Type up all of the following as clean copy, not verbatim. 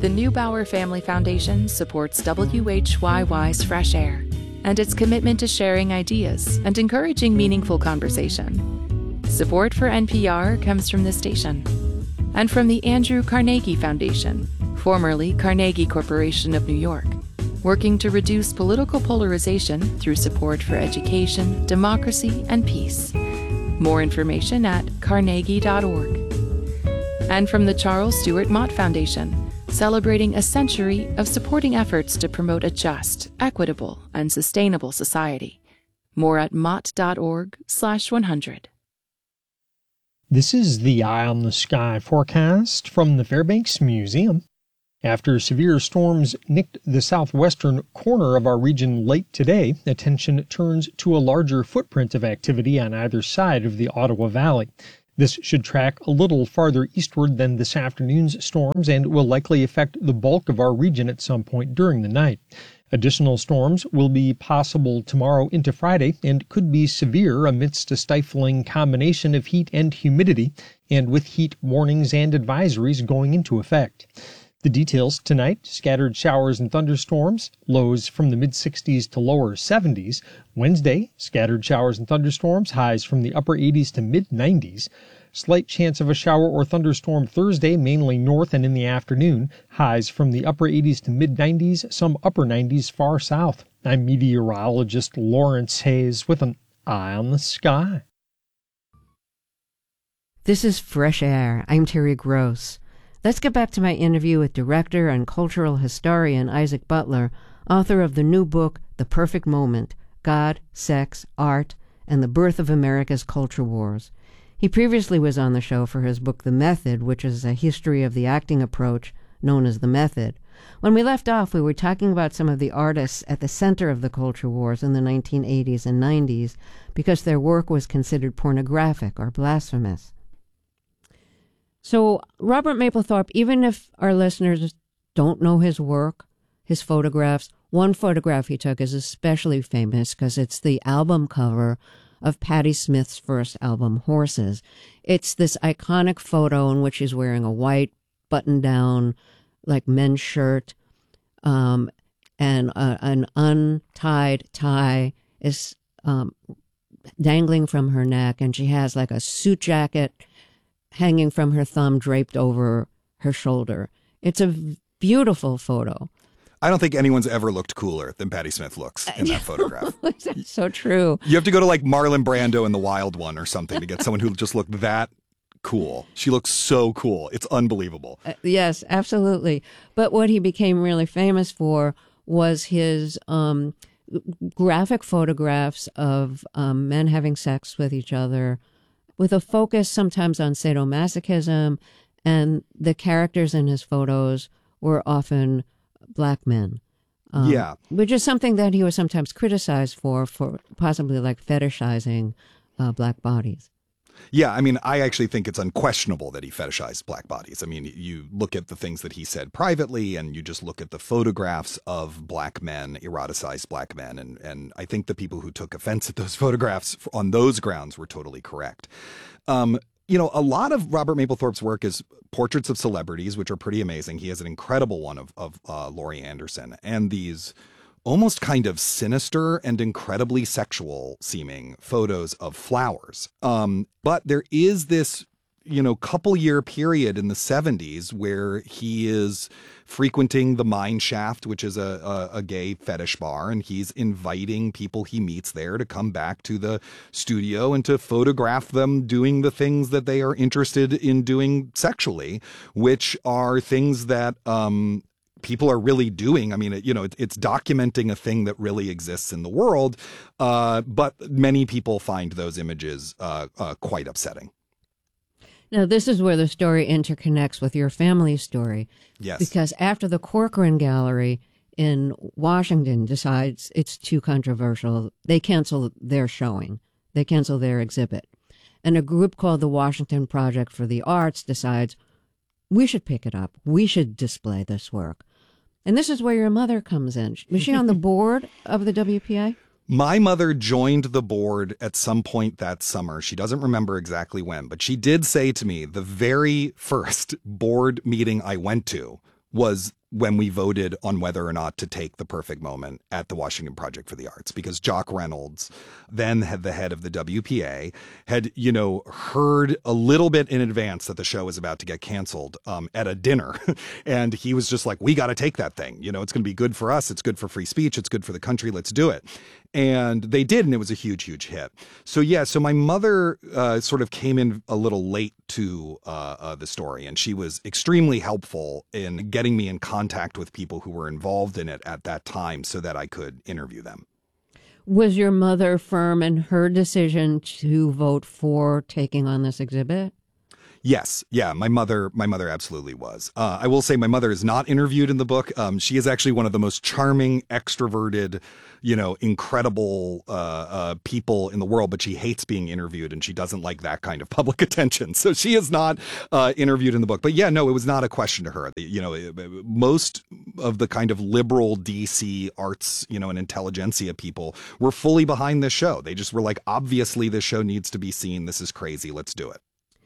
The Neubauer Family Foundation supports WHYY's Fresh Air and its commitment to sharing ideas and encouraging meaningful conversation. Support for NPR comes from this station and from the Andrew Carnegie Foundation, formerly Carnegie Corporation of New York, working to reduce political polarization through support for education, democracy, and peace. More information at carnegie.org. And from the Charles Stewart Mott Foundation, celebrating a century of supporting efforts to promote a just, equitable, and sustainable society. More at mott.org/100. This is the Eye on the Sky forecast from the Fairbanks Museum. After severe storms nicked the southwestern corner of our region late today, attention turns to a larger footprint of activity on either side of the Ottawa Valley. This should track a little farther eastward than this afternoon's storms and will likely affect the bulk of our region at some point during the night. Additional storms will be possible tomorrow into Friday and could be severe amidst a stifling combination of heat and humidity, and with heat warnings and advisories going into effect. The details tonight: scattered showers and thunderstorms, lows from the mid-60s to lower 70s. Wednesday, scattered showers and thunderstorms, highs from the upper 80s to mid-90s. Slight chance of a shower or thunderstorm Thursday, mainly north and in the afternoon. Highs from the upper 80s to mid-90s, some upper 90s far south. I'm meteorologist Lawrence Hayes with an Eye on the Sky. This is Fresh Air. I'm Terry Gross. Let's get back to my interview with director and cultural historian Isaac Butler, author of the new book, The Perfect Moment: God, Sex, Art, and the Birth of America's Culture Wars. He previously was on the show for his book, The Method, which is a history of the acting approach known as The Method. When we left off, we were talking about some of the artists at the center of the culture wars in the 1980s and 90s because their work was considered pornographic or blasphemous. So Robert Mapplethorpe, even if our listeners don't know his work, his photographs, one photograph he took is especially famous because it's the album cover of Patti Smith's first album, Horses. It's this iconic photo in which he's wearing a white button-down, like men's shirt, and an untied tie is dangling from her neck, and she has like a suit jacket hanging from her thumb draped over her shoulder. It's a beautiful photo. I don't think anyone's ever looked cooler than Patti Smith looks in that photograph. That's so true. You have to go to like Marlon Brando in The Wild One or something to get someone who just looked that cool. She looks so cool. It's unbelievable. Yes, absolutely. But what he became really famous for was his graphic photographs of men having sex with each other, with a focus sometimes on sadomasochism, and the characters in his photos were often black men. Which is something that he was sometimes criticized for possibly like fetishizing black bodies. Yeah, I mean, I actually think it's unquestionable that he fetishized black bodies. I mean, you look at the things that he said privately, and you just look at the photographs of black men, eroticized black men, and I think the people who took offense at those photographs on those grounds were totally correct. You know, a lot of Robert Mapplethorpe's work is portraits of celebrities, which are pretty amazing. He has an incredible one of Laurie Anderson, and these almost kind of sinister and incredibly sexual seeming photos of flowers. But there is this, couple year period in the 70s where he is frequenting the Mine Shaft, which is a gay fetish bar, and he's inviting people he meets there to come back to the studio and to photograph them doing the things that they are interested in doing sexually, which are things that people are really doing. I mean, it's documenting a thing that really exists in the world, but many people find those images quite upsetting. Now, this is where the story interconnects with your family story. Yes. Because after the Corcoran Gallery in Washington decides it's too controversial, they cancel their showing. They cancel their exhibit. And a group called the Washington Project for the Arts decides, we should pick it up. We should display this work. And this is where your mother comes in. Was she on the board of the WPA? My mother joined the board at some point that summer. She doesn't remember exactly when, but she did say to me the very first board meeting I went to was when we voted on whether or not to take The Perfect Moment at the Washington Project for the Arts, because Jock Reynolds, then the head of the WPA, had, heard a little bit in advance that the show was about to get canceled at a dinner. And he was just like, we got to take that thing. It's going to be good for us. It's good for free speech. It's good for the country. Let's do it. And they did, and it was a huge, huge hit. So my mother sort of came in a little late to the story, and she was extremely helpful in getting me in contact with people who were involved in it at that time so that I could interview them. Was your mother firm in her decision to vote for taking on this exhibit? Yes. Yeah. My mother absolutely was. I will say my mother is not interviewed in the book. She is actually one of the most charming, extroverted, incredible people in the world, but she hates being interviewed and she doesn't like that kind of public attention. So she is not interviewed in the book. But yeah, no, it was not a question to her. Most of the kind of liberal DC arts, and intelligentsia people were fully behind this show. They just were like, obviously this show needs to be seen. This is crazy. Let's do it.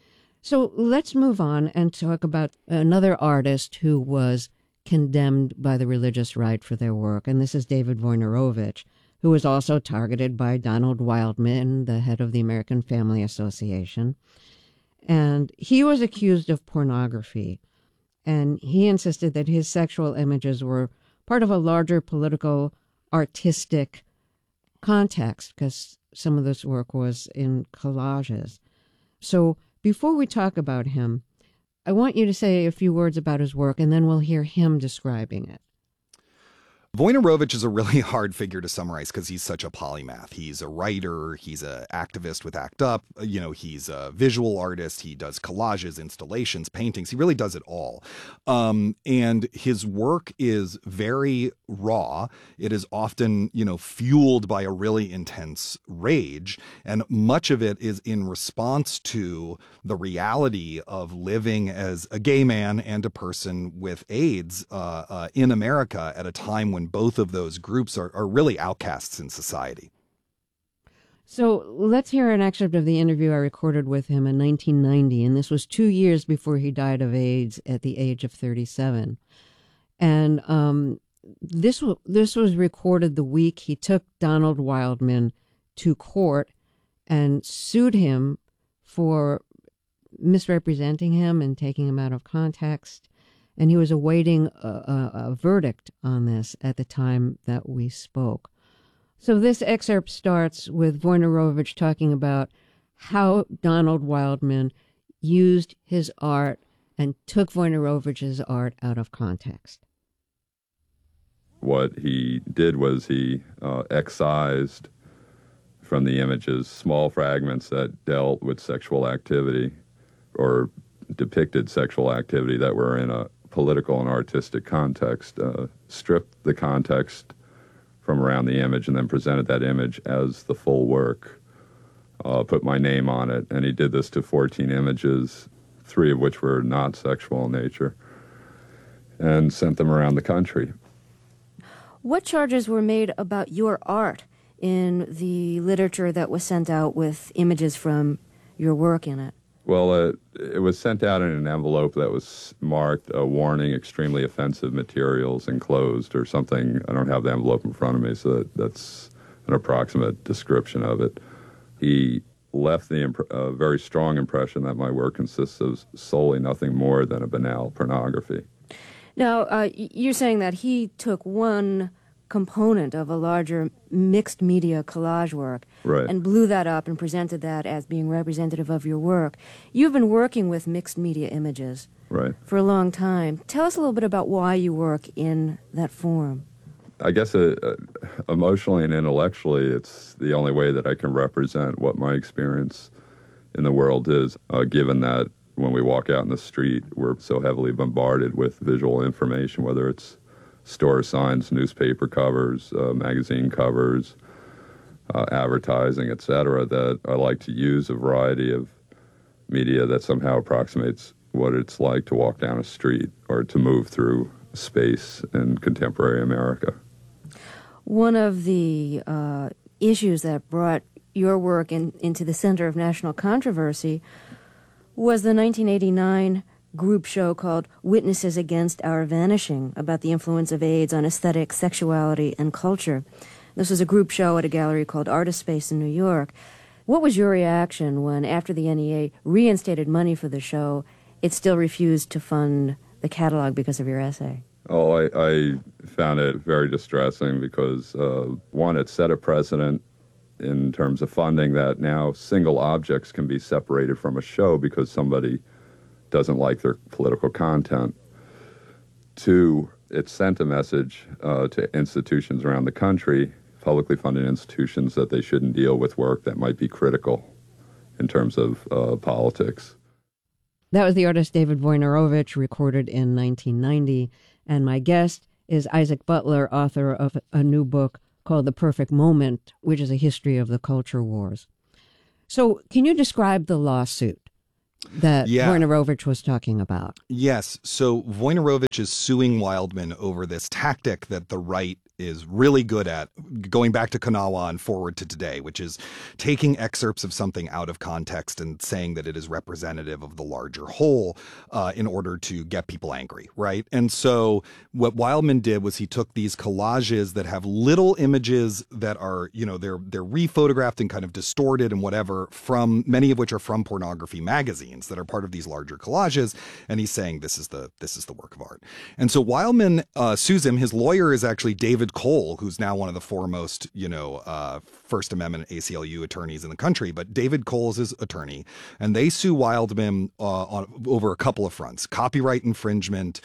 So let's move on and talk about another artist who was condemned by the religious right for their work, and this is David Wojnarowicz, who was also targeted by Donald Wildman, the head of the American Family Association. And he was accused of pornography, and he insisted that his sexual images were part of a larger political, artistic context, because some of this work was in collages. So before we talk about him, I want you to say a few words about his work, and then we'll hear him describing it. Wojnarowicz is a really hard figure to summarize because he's such a polymath. He's a writer, he's an activist with ACT UP, he's a visual artist, he does collages, installations, paintings, he really does it all. And his work is very raw. It is often, fueled by a really intense rage, and much of it is in response to the reality of living as a gay man and a person with AIDS in America at a time when both of those groups are really outcasts in society. So let's hear an excerpt of the interview I recorded with him in 1990, and this was 2 years before he died of AIDS at the age of 37. And this was recorded the week he took Donald Wildman to court and sued him for misrepresenting him and taking him out of context. And he was awaiting a verdict on this at the time that we spoke. So this excerpt starts with Wojnarowicz talking about how Donald Wildman used his art and took Wojnarowicz's art out of context. What he did was he excised from the images small fragments that dealt with sexual activity or depicted sexual activity that were in a political and artistic context, stripped the context from around the image and then presented that image as the full work, put my name on it. And he did this to 14 images, 3 of which were not sexual in nature, and sent them around the country. What charges were made about your art in the literature that was sent out with images from your work in it? Well, it was sent out in an envelope that was marked a warning, extremely offensive materials enclosed or something. I don't have the envelope in front of me, so that's an approximate description of it. He left a very strong impression that my work consists of solely nothing more than a banal pornography. Now, you're saying that he took one component of a larger mixed media collage work, right, and blew that up and presented that as being representative of your work. You've been working with mixed media images, right, for a long time. Tell us a little bit about why you work in that form. I guess emotionally and intellectually, it's the only way that I can represent what my experience in the world is, given that when we walk out in the street, we're so heavily bombarded with visual information, whether it's store signs, newspaper covers, magazine covers, advertising, etc., that I like to use a variety of media that somehow approximates what it's like to walk down a street or to move through space in contemporary America. One of the issues that brought your work into the center of national controversy was the 1989 group show called Witnesses Against Our Vanishing about the influence of AIDS on aesthetics, sexuality, and culture. This was a group show at a gallery called Artist Space in New York. What was your reaction when, after the NEA reinstated money for the show, it still refused to fund the catalog because of your essay? Oh, I found it very distressing because, one, it set a precedent in terms of funding that now single objects can be separated from a show because somebody doesn't like their political content. Two, it sent a message to institutions around the country, publicly funded institutions, that they shouldn't deal with work that might be critical in terms of politics. That was the artist David Wojnarowicz, recorded in 1990. And my guest is Isaac Butler, author of a new book called The Perfect Moment, which is a history of the culture wars. So can you describe the lawsuit that Wojnarowicz was talking about? Yes. So Wojnarowicz is suing Wildman over this tactic that the right is really good at, going back to Kanawha and forward to today, which is taking excerpts of something out of context and saying that it is representative of the larger whole in order to get people angry, right? And so what Wildman did was he took these collages that have little images that are, they're rephotographed and kind of distorted and whatever, from many of which are from pornography magazines that are part of these larger collages, and he's saying this is the work of art. And so Wildman sues him. His lawyer is actually David Cole, who's now one of the foremost, First Amendment ACLU attorneys in the country. But David Cole is his attorney, and they sue Wildman over a couple of fronts: copyright infringement,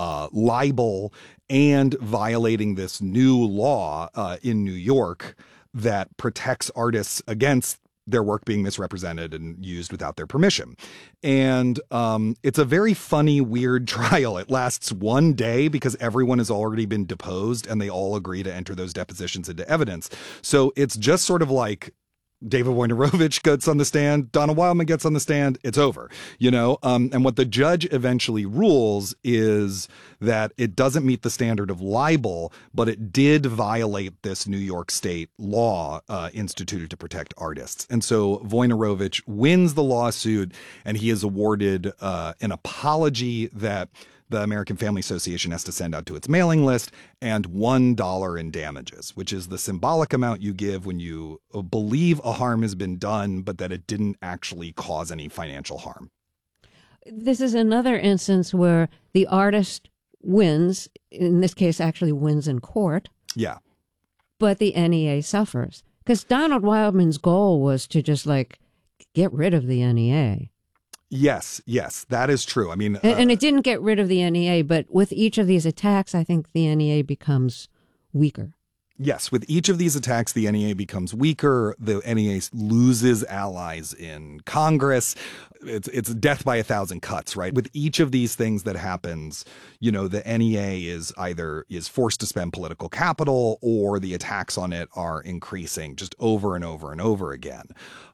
libel, and violating this new law in New York that protects artists against their work being misrepresented and used without their permission. And it's a very funny, weird trial. It lasts one day because everyone has already been deposed and they all agree to enter those depositions into evidence. So it's just sort of like David Wojnarowicz gets on the stand, Donald Wildman gets on the stand, it's over, and what the judge eventually rules is that it doesn't meet the standard of libel, but it did violate this New York State law instituted to protect artists. And so Wojnarowicz wins the lawsuit, and he is awarded an apology that the American Family Association has to send out to its mailing list, and $1 in damages, which is the symbolic amount you give when you believe a harm has been done, but that it didn't actually cause any financial harm. This is another instance where the artist wins, in this case actually wins in court. Yeah. But the NEA suffers. Because Donald Wildman's goal was to just get rid of the NEA. Yes, that is true. I mean, and it didn't get rid of the NEA, but with each of these attacks, I think the NEA becomes weaker. Yes, with each of these attacks, the NEA becomes weaker. The NEA loses allies in Congress. It's death by 1,000 cuts, right? With each of these things that happens, the NEA is forced to spend political capital, or the attacks on it are increasing just over and over and over again.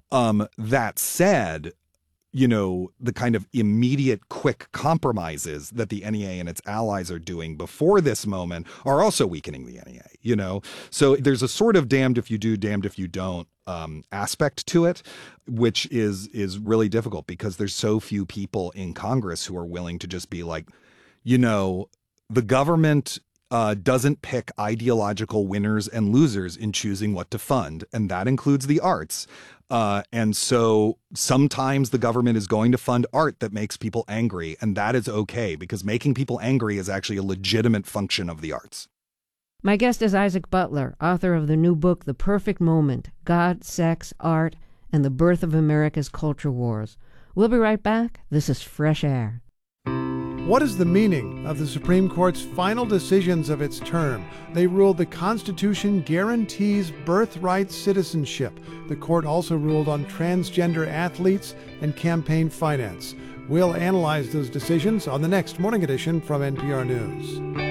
That said, the kind of immediate, quick compromises that the NEA and its allies are doing before this moment are also weakening the NEA, So there's a sort of damned if you do, damned if you don't aspect to it, which is really difficult because there's so few people in Congress who are willing to just be like, the government doesn't pick ideological winners and losers in choosing what to fund, and that includes the arts. And so sometimes the government is going to fund art that makes people angry, and that is okay because making people angry is actually a legitimate function of the arts. My guest is Isaac Butler, author of the new book, The Perfect Moment: God, Sex, Art, and the Birth of America's Culture Wars. We'll be right back. This is Fresh Air. What is the meaning of the Supreme Court's final decisions of its term? They ruled the Constitution guarantees birthright citizenship. The court also ruled on transgender athletes and campaign finance. We'll analyze those decisions on the next Morning Edition from NPR News.